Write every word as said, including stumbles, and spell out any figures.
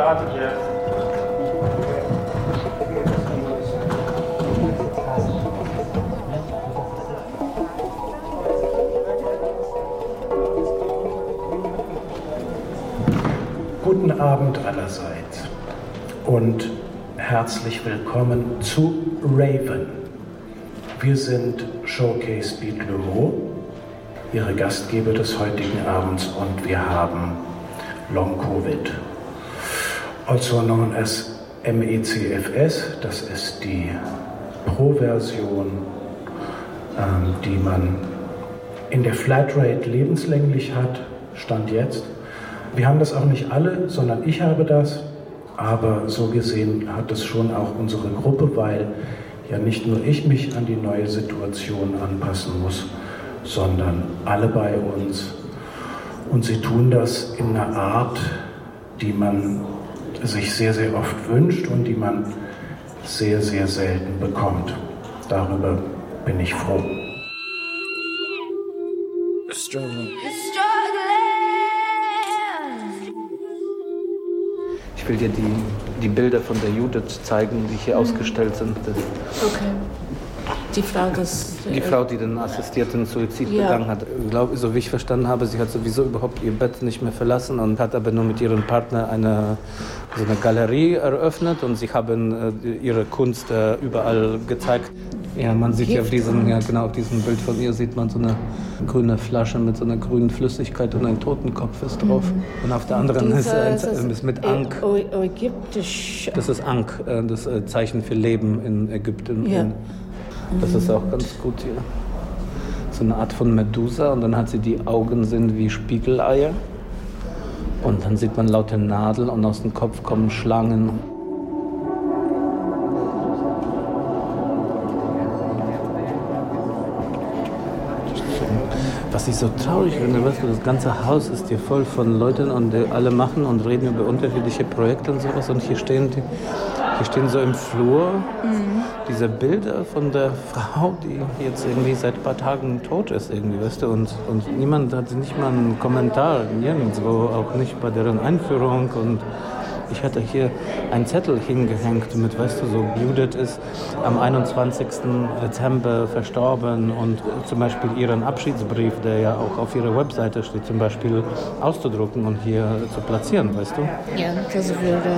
startet jetzt. Guten Abend allerseits und herzlich willkommen zu Raven. Wir sind Showcase Beat Le Mans, Ihre Gastgeber des heutigen Abends, und wir haben Long Covid, also known as M E C F S. Das ist die Pro-Version, ähm, die man in der Flatrate lebenslänglich hat, Stand jetzt. Wir haben das auch nicht alle, sondern ich habe das, aber so gesehen hat es schon auch unsere Gruppe, weil ja nicht nur ich mich an die neue Situation anpassen muss, sondern alle bei uns. Und sie tun das in einer Art, die man sich sehr, sehr oft wünscht und die man sehr, sehr selten bekommt. Darüber bin ich froh. Ich will dir die, die Bilder von der Judith zeigen, die hier mhm. ausgestellt sind. Das okay. Die Frau, das, die Frau, die den assistierten Suizid ja. begangen hat. Ich glaube, so wie ich verstanden habe, sie hat sowieso überhaupt ihr Bett nicht mehr verlassen und hat aber nur mit ihrem Partner eine, so eine Galerie eröffnet und sie haben äh, ihre Kunst äh, überall gezeigt. Ja, man sieht ja auf diesem, ja genau, auf diesem Bild von ihr sieht man so eine grüne Flasche mit so einer grünen Flüssigkeit und ein Totenkopf ist drauf. Mhm. Und auf der anderen ist, äh, ist, ist mit Ankh. Ägyptisch. Das ist Ankh, äh, das äh, Zeichen für Leben in Ägypten. Ja. Das ist auch ganz gut hier. So eine Art von Medusa und dann hat sie die Augen sind wie Spiegeleier. Und dann sieht man lauter Nadeln und aus dem Kopf kommen Schlangen. Was ich so traurig finde, weißt du, das ganze Haus ist hier voll von Leuten und die alle machen und reden über unterschiedliche Projekte und sowas. Und hier stehen, die, hier stehen so im Flur mhm. diese Bilder von der Frau, die jetzt irgendwie seit ein paar Tagen tot ist, irgendwie, weißt du. Und, und niemand hat nicht mal einen Kommentar, nirgendwo, auch nicht bei deren Einführung. Und ich hatte hier einen Zettel hingehängt mit, weißt du, so Judith ist am einundzwanzigsten Dezember verstorben und zum Beispiel ihren Abschiedsbrief, der ja auch auf ihrer Webseite steht, zum Beispiel auszudrucken und hier zu platzieren, weißt du? Ja, das würde